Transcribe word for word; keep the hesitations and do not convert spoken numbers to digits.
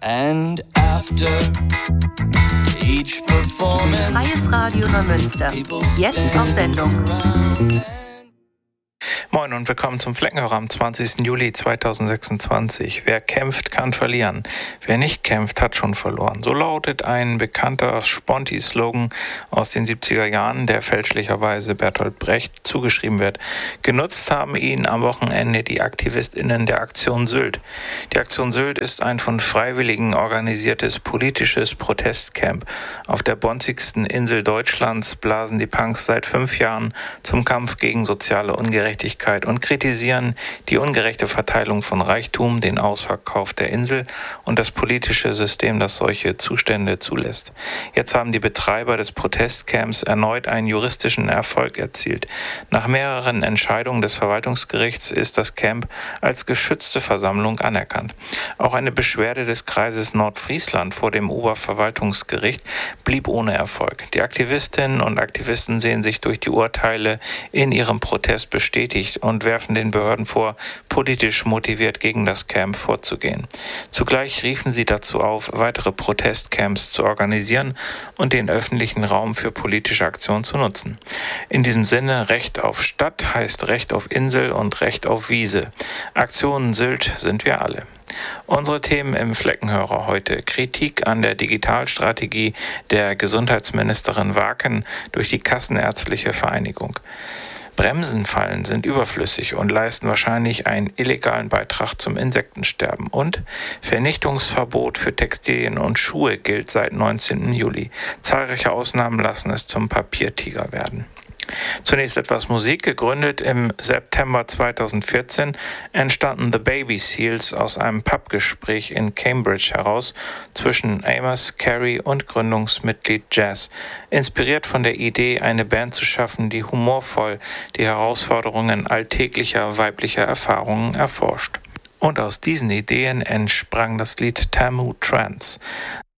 And after each performance, Freies Radio Neumünster. Jetzt auf Sendung. Moin und willkommen zum Fleckenhörer am zwanzigsten Juli zweitausendsechsundzwanzig. Wer kämpft, kann verlieren. Wer nicht kämpft, hat schon verloren. So lautet ein bekannter Sponti-Slogan aus den siebziger Jahren, der fälschlicherweise Bertolt Brecht zugeschrieben wird. Genutzt haben ihn am Wochenende die AktivistInnen der Aktion Sylt. Die Aktion Sylt ist ein von Freiwilligen organisiertes politisches Protestcamp. Auf der bonzigsten Insel Deutschlands blasen die Punks seit fünf Jahren zum Kampf gegen soziale Ungerechtigkeit und kritisieren die ungerechte Verteilung von Reichtum, den Ausverkauf der Insel und das politische System, das solche Zustände zulässt. Jetzt haben die Betreiber des Protestcamps erneut einen juristischen Erfolg erzielt. Nach mehreren Entscheidungen des Verwaltungsgerichts ist das Camp als geschützte Versammlung anerkannt. Auch eine Beschwerde des Kreises Nordfriesland vor dem Oberverwaltungsgericht blieb ohne Erfolg. Die Aktivistinnen und Aktivisten sehen sich durch die Urteile in ihrem Protest bestätigt und werfen den Behörden vor, politisch motiviert gegen das Camp vorzugehen. Zugleich riefen sie dazu auf, weitere Protestcamps zu organisieren und den öffentlichen Raum für politische Aktion zu nutzen. In diesem Sinne, Recht auf Stadt heißt Recht auf Insel und Recht auf Wiese. Aktionen Sylt sind wir alle. Unsere Themen im Fleckenhörer heute: Kritik an der Digitalstrategie der Gesundheitsministerin Waken durch die Kassenärztliche Vereinigung. Bremsenfallen sind überflüssig und leisten wahrscheinlich einen illegalen Beitrag zum Insektensterben. Und Vernichtungsverbot für Textilien und Schuhe gilt seit neunzehnten Juli. Zahlreiche Ausnahmen lassen es zum Papiertiger werden. Zunächst etwas Musik. Gegründet im September zweitausendvierzehn entstanden The Baby Seals aus einem Pubgespräch in Cambridge heraus zwischen Amos, Carey und Gründungsmitglied Jazz. Inspiriert von der Idee, eine Band zu schaffen, die humorvoll die Herausforderungen alltäglicher weiblicher Erfahrungen erforscht. Und aus diesen Ideen entsprang das Lied Tamu Trance.